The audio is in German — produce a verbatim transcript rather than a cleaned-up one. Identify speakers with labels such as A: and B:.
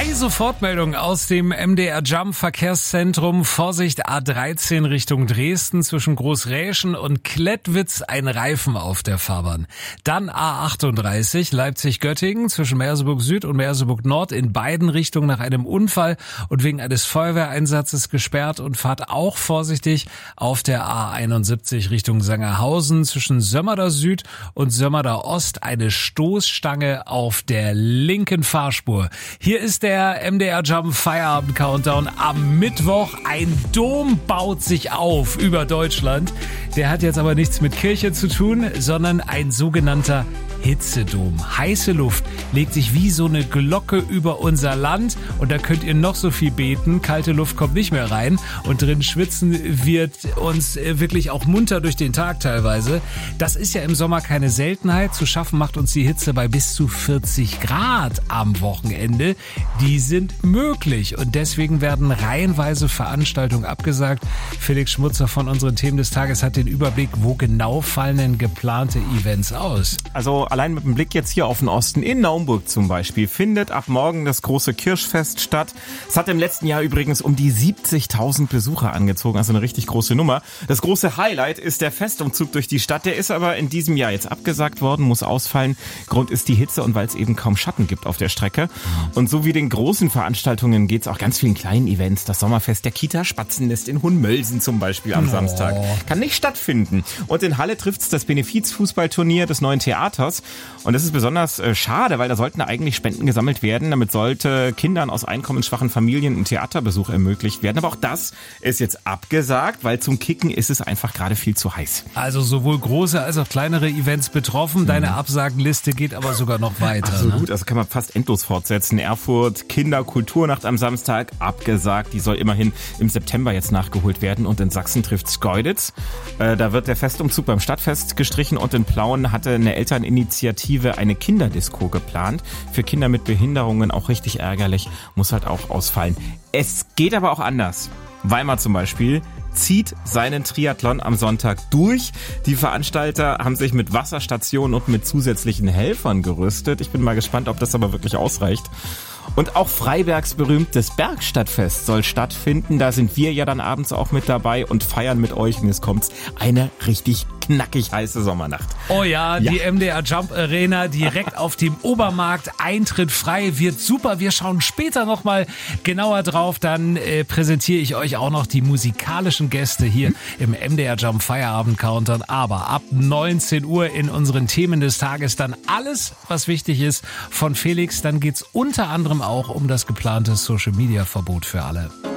A: Drei Sofortmeldungen aus dem M D R Jump Verkehrszentrum. Vorsicht, A dreizehn Richtung Dresden zwischen Großräschen und Klettwitz, ein Reifen auf der Fahrbahn. Dann A achtunddreißig Leipzig-Göttingen zwischen Merseburg Süd und Merseburg Nord in beiden Richtungen nach einem Unfall und wegen eines Feuerwehreinsatzes gesperrt, und fahrt auch vorsichtig auf der A einundsiebzig Richtung Sangerhausen zwischen Sömmerda Süd und Sömmerda Ost, eine Stoßstange auf der linken Fahrspur. Hier ist der M D R Jump Feierabend Countdown am Mittwoch. Ein Dom baut sich auf über Deutschland. Der hat jetzt aber nichts mit Kirche zu tun, sondern ein sogenannter Hitzedom. Heiße Luft legt sich wie so eine Glocke über unser Land, und da könnt ihr noch so viel beten. Kalte Luft kommt nicht mehr rein, und drin schwitzen wird uns wirklich auch munter durch den Tag teilweise. Das ist ja im Sommer keine Seltenheit. Zu schaffen macht uns die Hitze bei bis zu vierzig Grad am Wochenende. Die sind möglich, und deswegen werden reihenweise Veranstaltungen abgesagt. Felix Schmutzer von unseren Themen des Tages hat den Überblick. Wo genau fallen denn geplante Events aus?
B: Also allein mit dem Blick jetzt hier auf den Osten, in Naumburg zum Beispiel, findet ab morgen das große Kirschfest statt. Es hat im letzten Jahr übrigens um die siebzigtausend Besucher angezogen, also eine richtig große Nummer. Das große Highlight ist der Festumzug durch die Stadt. Der ist aber in diesem Jahr jetzt abgesagt worden, muss ausfallen. Grund ist die Hitze und weil es eben kaum Schatten gibt auf der Strecke. Und so wie den großen Veranstaltungen geht es auch ganz vielen kleinen Events. Das Sommerfest der Kita Spatzennest in Hohenmölsen zum Beispiel am oh. Samstag kann nicht stattfinden. Und in Halle trifft es das Benefizfußballturnier des neuen Theaters. Und das ist besonders äh, schade, weil da sollten eigentlich Spenden gesammelt werden. Damit sollte Kindern aus einkommensschwachen Familien ein Theaterbesuch ermöglicht werden. Aber auch das ist jetzt abgesagt, weil zum Kicken ist es einfach gerade viel zu heiß.
A: Also sowohl große als auch kleinere Events betroffen. Deine Absagenliste geht aber sogar noch weiter.
B: Absolut,
A: ne?
B: Also kann man fast endlos fortsetzen. Erfurt, Kinderkulturnacht am Samstag, abgesagt. Die soll immerhin im September jetzt nachgeholt werden. Und in Sachsen trifft Schkeuditz. Äh, da wird der Festumzug beim Stadtfest gestrichen, und in Plauen hatte eine Elterninitiative eine Kinderdisco geplant. Für Kinder mit Behinderungen auch richtig ärgerlich, muss halt auch ausfallen. Es geht aber auch anders. Weimar zum Beispiel zieht seinen Triathlon am Sonntag durch. Die Veranstalter haben sich mit Wasserstationen und mit zusätzlichen Helfern gerüstet. Ich bin mal gespannt, ob das aber wirklich ausreicht. Und auch Freibergs berühmtes Bergstadtfest soll stattfinden. Da sind wir ja dann abends auch mit dabei und feiern mit euch. Und jetzt kommt's, eine richtig knackig heiße Sommernacht.
A: Oh ja, ja. Die M D R Jump Arena direkt auf dem Obermarkt. Eintritt frei, wird super. Wir schauen später nochmal genauer drauf. Dann äh, präsentiere ich euch auch noch die musikalischen Gäste hier hm? im M D R Jump Feierabend Countdown. Aber ab neunzehn Uhr in unseren Themen des Tages dann alles, was wichtig ist, von Felix. Dann geht's unter anderem auch um das geplante Social-Media-Verbot für alle.